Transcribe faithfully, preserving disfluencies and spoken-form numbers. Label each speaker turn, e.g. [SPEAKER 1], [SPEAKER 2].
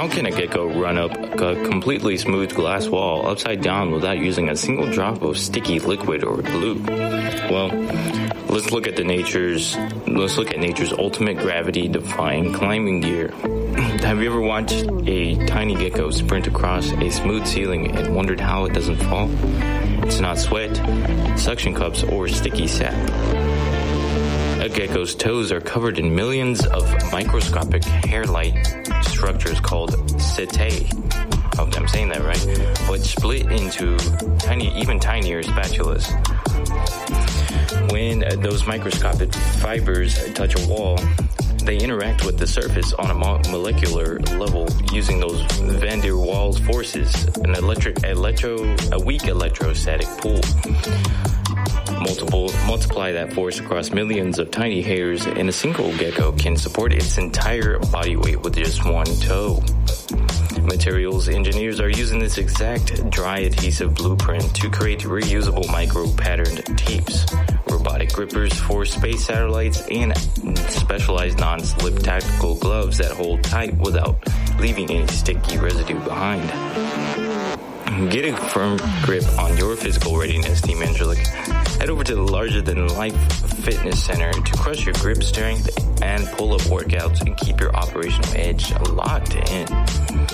[SPEAKER 1] How can a gecko run up a completely smooth glass wall upside down without using a single drop of sticky liquid or glue? Well, let's look at the nature's let's look at nature's ultimate gravity-defying climbing gear. Have you ever watched a tiny gecko sprint across a smooth ceiling and wondered how it doesn't fall? It's not sweat, suction cups, or sticky sap. A gecko's toes are covered in millions of microscopic hair-like structures called setae. I hope I'm saying that right. But split into tiny, even tinier spatulas. When those microscopic fibers touch a wall, they interact with the surface on a molecular level using those van der Waals forces, an electric, electro, a weak electrostatic pull. Multiple, multiply that force across millions of tiny hairs, and a single gecko can support its entire body weight with just one toe. Materials engineers are using this exact dry adhesive blueprint to create reusable micro-patterned tapes, robotic grippers for space satellites, and specialized non-slip tactical gloves that hold tight without leaving any sticky residue behind. Get a firm grip on your physical readiness, Team Angelic. Head over to the Larger Than Life Fitness Center to crush your grip strength and pull-up workouts and keep your operational edge locked in.